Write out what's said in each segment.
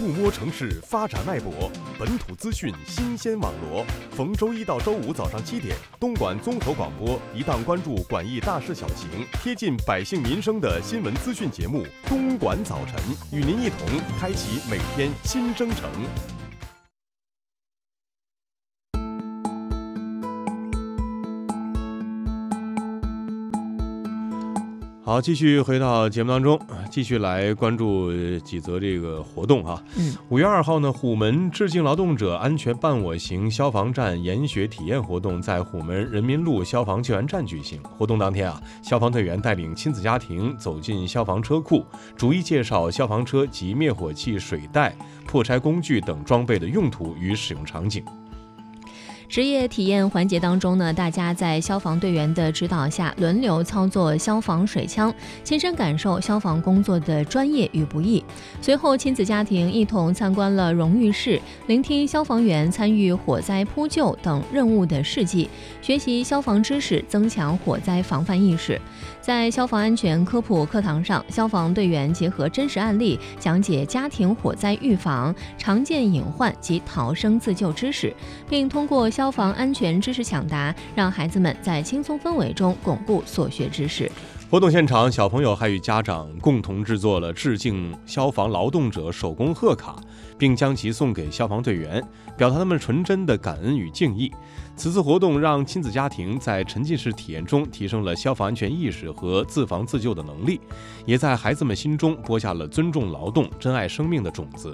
触摸城市发展脉搏，本土资讯新鲜网罗。逢周一到周五早上7点，东莞综合广播一档关注莞益大事小情、贴近百姓民生的新闻资讯节目《东莞早晨》，与您一同开启每天新征程。好，继续回到节目当中，继续来关注几则这个活动哈。5月2号呢，虎门致敬劳动者安全伴我行消防站研学体验活动在虎门人民路消防救援站举行。活动当天啊，消防队员带领亲子家庭走进消防车库，逐一介绍消防车及灭火器、水袋、破拆工具等装备的用途与使用场景。 职业体验环节当中呢，大家在消防队员的指导下轮流操作消防水枪，亲身感受消防工作的专业与不易。随后亲子家庭一同参观了荣誉室，聆听消防员参与火灾扑救等任务的事迹，学习消防知识，增强火灾防范意识。在消防安全科普课堂上，消防队员结合真实案例，讲解家庭火灾预防、常见隐患及逃生自救知识，并通过消防安全知识抢答，让孩子们在轻松氛围中巩固所学知识。 活动现场，小朋友还与家长共同制作了致敬消防劳动者手工贺卡，并将其送给消防队员，表达他们纯真的感恩与敬意。此次活动让亲子家庭在沉浸式体验中提升了消防安全意识和自防自救的能力，也在孩子们心中播下了尊重劳动、珍爱生命的种子。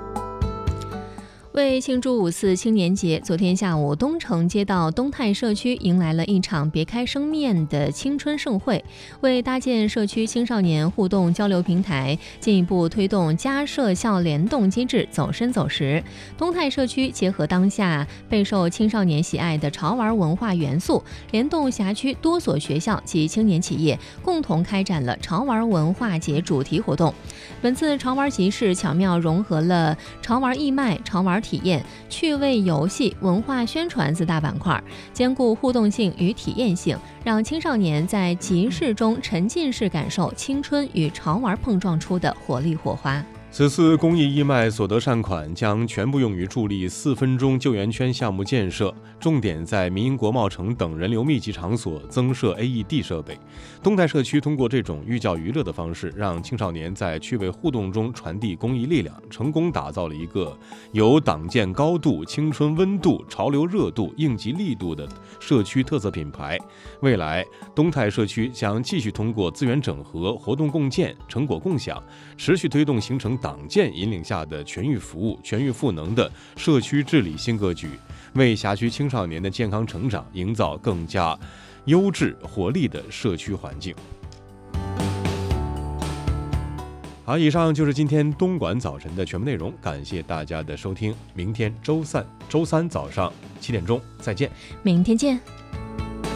为庆祝5四青年节，昨天下午，东城街道东泰社区迎来了一场别开生面的青春盛会。为搭建社区青少年互动交流平台，进一步推动家社校联动机制走深走实，东泰社区结合当下备受青少年喜爱的潮玩文化元素，联动辖区多所学校及青年企业，共同开展了潮玩文化节主题活动。本次潮玩集市巧妙融合了潮玩义卖、潮玩体验、趣味游戏、文化宣传4大板块，兼顾互动性与体验性，让青少年在集市中沉浸式感受青春与潮玩碰撞出的活力火花。 此次公益义卖所得善款将全部用于助力4分钟救援圈项目建设，重点在民营国贸城等人流密集场所增设 AED 设备。东泰社区通过这种寓教于乐的方式，让青少年在趣味互动中传递公益力量，成功打造了一个有党建高度、青春温度、潮流热度、应急力度的社区特色品牌。未来，东泰社区将继续通过资源整合、活动共建、成果共享，持续推动形成党建引领下的全域服务、全域赋能的社区治理新格局，为辖区青少年的健康成长营造更加优质活力的社区环境。好，以上就是今天东莞早晨的全部内容，感谢大家的收听。明天周三早上7点钟再见， 明天见。